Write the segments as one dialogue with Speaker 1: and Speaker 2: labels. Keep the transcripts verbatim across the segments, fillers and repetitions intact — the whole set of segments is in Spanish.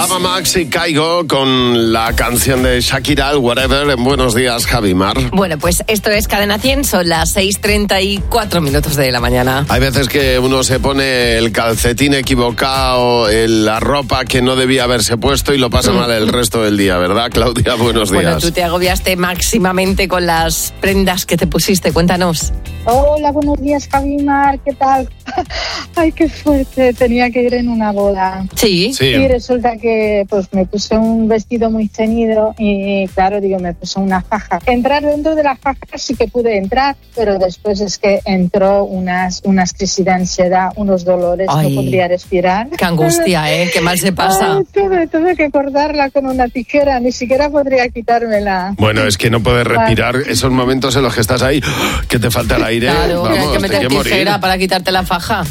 Speaker 1: Ava Max y Caigo con la canción de Shakira, Whatever, en Buenos Días, Javi Mar.
Speaker 2: Bueno, pues esto es Cadena cien, son las seis treinta y cuatro minutos de la mañana.
Speaker 1: Hay veces que uno se pone el calcetín equivocado, el, la ropa que no debía haberse puesto y lo pasa mal el resto del día, ¿verdad, Claudia? Buenos días.
Speaker 2: Bueno, tú te agobiaste máximamente con las prendas que te pusiste, cuéntanos.
Speaker 3: Hola, buenos días, Javi Mar, ¿qué tal? Ay, qué fuerte, tenía que ir en una boda.
Speaker 2: Sí.
Speaker 1: Sí.
Speaker 3: Y resulta que pues me puse un vestido muy ceñido y claro, digo, me puse una faja. Entrar dentro de la faja sí que pude entrar, pero después es que entró unas, unas crisis de ansiedad, unos dolores,
Speaker 2: Ay,
Speaker 3: no podría respirar.
Speaker 2: Qué angustia, ¿eh? Qué mal se pasa.
Speaker 3: Ay, tuve, tuve que cortarla con una tijera, ni siquiera podría quitármela.
Speaker 1: Bueno, es que no puedes respirar esos momentos en los que estás ahí, que te falta el aire.
Speaker 2: Claro,
Speaker 1: Vamos,
Speaker 2: que hay que
Speaker 1: te
Speaker 2: meter
Speaker 1: quiere
Speaker 2: tijera
Speaker 1: morir.
Speaker 2: para quitarte la faja.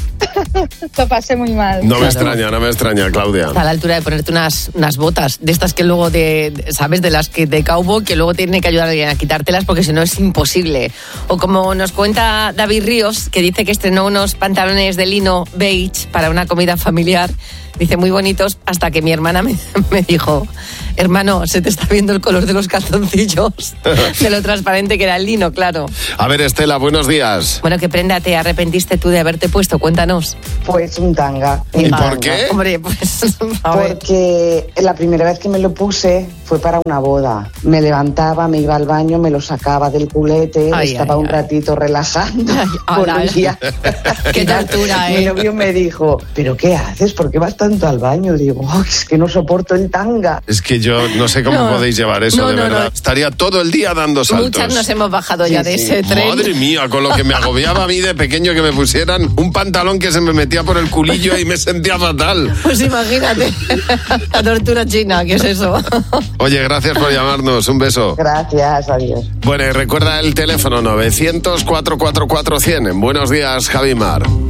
Speaker 3: Lo pasé muy mal.
Speaker 1: No me
Speaker 2: Claro.
Speaker 1: extraña, no me extraña, Claudia.
Speaker 2: Está a la altura de ponerte unas, unas botas, de estas que luego, de, de- ¿sabes? De las que de cowboy, que luego tiene que ayudar a alguien a quitártelas porque si no es imposible. O como nos cuenta David Ríos, que dice que estrenó unos pantalones de lino beige para una comida familiar. Dice, muy bonitos, hasta que mi hermana me, me dijo, hermano, se te está viendo el color de los calzoncillos, de lo transparente que era el lino, claro.
Speaker 1: A ver, Estela, buenos días.
Speaker 2: Bueno, ¿qué prenda te arrepentiste tú de haberte puesto? Cuéntanos.
Speaker 4: Pues un tanga.
Speaker 1: ¿Y
Speaker 4: un
Speaker 1: por
Speaker 4: tanga.
Speaker 1: qué?
Speaker 2: Hombre, pues, a ver.
Speaker 4: Porque la primera vez que me lo puse fue para una boda. Me levantaba, me iba al baño, me lo sacaba del culete,
Speaker 2: Ay,
Speaker 4: estaba
Speaker 2: ay,
Speaker 4: un
Speaker 2: ay.
Speaker 4: ratito relajando.
Speaker 2: Ay, ala,
Speaker 4: volvía.
Speaker 2: Qué tortura,
Speaker 4: Mi
Speaker 2: ¿eh?
Speaker 4: novio me dijo, ¿pero qué haces? ¿Por qué vas tanto al baño? Digo, "Oh, es que no soporto el tanga".
Speaker 1: Es que yo no sé cómo
Speaker 2: No.
Speaker 1: podéis llevar eso,
Speaker 2: No,
Speaker 1: de
Speaker 2: no,
Speaker 1: verdad.
Speaker 2: no.
Speaker 1: Estaría todo el día dando saltos.
Speaker 2: Muchas nos hemos bajado ya
Speaker 4: Sí,
Speaker 2: de
Speaker 4: sí.
Speaker 2: ese tren.
Speaker 1: Madre mía, con lo que me agobiaba a mí de pequeño que me pusieran un pantalón que se me metía por el culillo y me sentía fatal.
Speaker 2: Pues imagínate, la tortura china, ¿qué es eso?
Speaker 1: Oye, gracias por llamarnos, un beso.
Speaker 4: Gracias, adiós.
Speaker 1: Bueno, y recuerda el teléfono novecientos, cuatrocientos cuarenta y cuatro cien. En Buenos Días, Javi Mar.